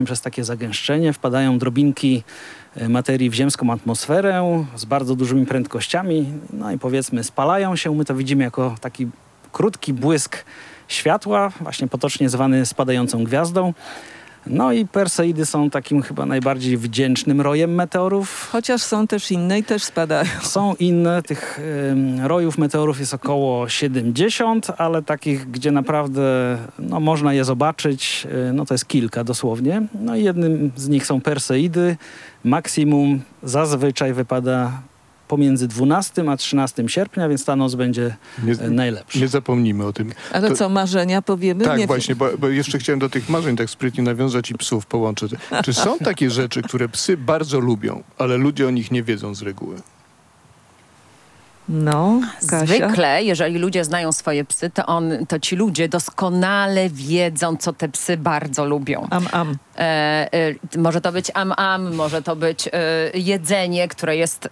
Przez takie zagęszczenie wpadają drobinki materii w ziemską atmosferę z bardzo dużymi prędkościami, no i powiedzmy spalają się. My to widzimy jako taki krótki błysk światła, właśnie potocznie zwany spadającą gwiazdą. No i Perseidy są takim chyba najbardziej wdzięcznym rojem meteorów. Chociaż są też inne i też spadają. Są inne, tych rojów meteorów jest około 70, ale takich, gdzie naprawdę można je zobaczyć, to jest kilka dosłownie. No i jednym z nich są Perseidy. Maksimum zazwyczaj wypada pomiędzy 12 a 13 sierpnia, więc ta noc będzie najlepsza. Nie zapomnimy o tym. Ale co, marzenia powiemy? Tak, nie właśnie, bo jeszcze chciałem do tych marzeń tak sprytnie nawiązać i psów połączyć. Czy są takie rzeczy, które psy bardzo lubią, ale ludzie o nich nie wiedzą z reguły? No, Kasia? Zwykle, jeżeli ludzie znają swoje psy, to ci ludzie doskonale wiedzą, co te psy bardzo lubią. Am. Może to być am, może to być jedzenie, które jest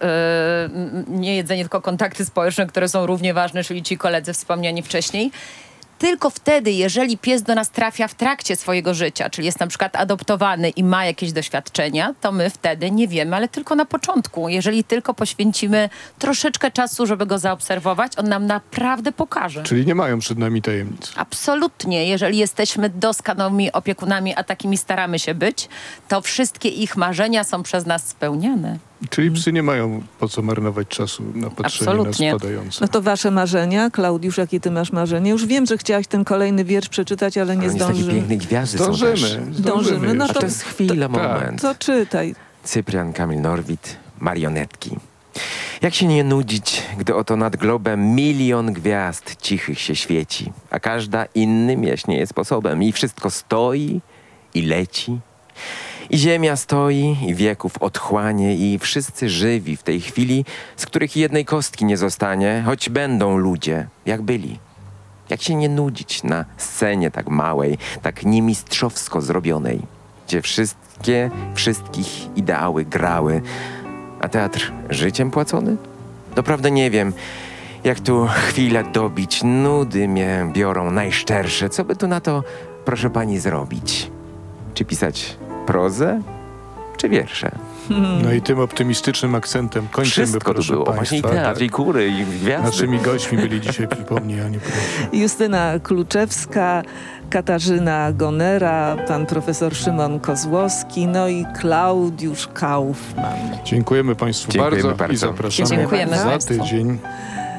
nie jedzenie, tylko kontakty społeczne, które są równie ważne, czyli ci koledzy wspomniani wcześniej. Tylko wtedy, jeżeli pies do nas trafia w trakcie swojego życia, czyli jest na przykład adoptowany i ma jakieś doświadczenia, to my wtedy nie wiemy, ale tylko na początku. Jeżeli tylko poświęcimy troszeczkę czasu, żeby go zaobserwować, on nam naprawdę pokaże. Czyli nie mają przed nami tajemnic. Absolutnie. Jeżeli jesteśmy doskonałymi opiekunami, a takimi staramy się być, to wszystkie ich marzenia są przez nas spełniane. Czyli psy nie mają po co marnować czasu na patrzenie Absolutnie. na spadające. No to wasze marzenia. Klaudiusz, jakie ty masz marzenie? Już wiem, że chciałaś ten kolejny wiersz przeczytać, ale nie Takie zdążymy. piękne gwiazdy są też. Dążymy. No A to jest chwila, moment. To czytaj. Cyprian Kamil Norwid, marionetki. Jak się nie nudzić, gdy oto nad globem milion gwiazd cichych się świeci, a każda innym jaśnieje sposobem i wszystko stoi i leci. I ziemia stoi, i wieków otchłanie, i wszyscy żywi w tej chwili, z których jednej kostki nie zostanie, choć będą ludzie, jak byli. Jak się nie nudzić na scenie tak małej, tak niemistrzowsko zrobionej, gdzie wszystkich ideały grały, a teatr życiem płacony? Doprawdy nie wiem, jak tu chwilę dobić, nudy mnie biorą najszczersze. Co by tu na to, proszę pani, zrobić? Czy pisać prozę, czy wiersze? No i tym optymistycznym akcentem kończymy, Wszystko tu proszę było. państwa. Właśnie i teatr, i kury, i gwiazdy. Naszymi gośćmi byli dzisiaj, przypomnij, Aniu, proszę. Justyna Kluczewska, Katarzyna Gonera, pan profesor Szymon Kozłowski, no i Klaudiusz Kaufmann. Dziękujemy państwu Dziękujemy bardzo i bardzo. zapraszamy Dziękujemy za państwu. tydzień.